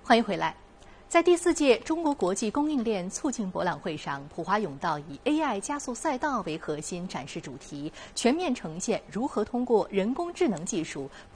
欢迎回来。在第4届中国国际供应链促进博览会上，普华永道以 AI 加速赛道为核心展示主题，全面呈现如何通过人工智能技术